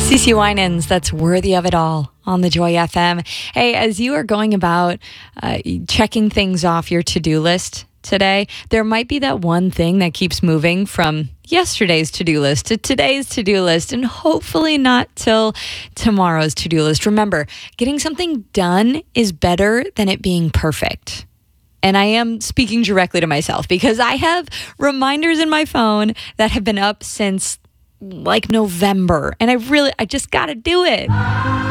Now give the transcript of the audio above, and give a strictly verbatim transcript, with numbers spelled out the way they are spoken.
CeCe Winans, that's Worthy of It All on the Joy F M. Hey, as you are going about uh, checking things off your to-do list today, there might be that one thing that keeps moving from yesterday's to-do list to today's to-do list, and hopefully not till tomorrow's to-do list. Remember, getting something done is better than it being perfect. And I am speaking directly to myself because I have reminders in my phone that have been up since like November, and I really, I just got to do it.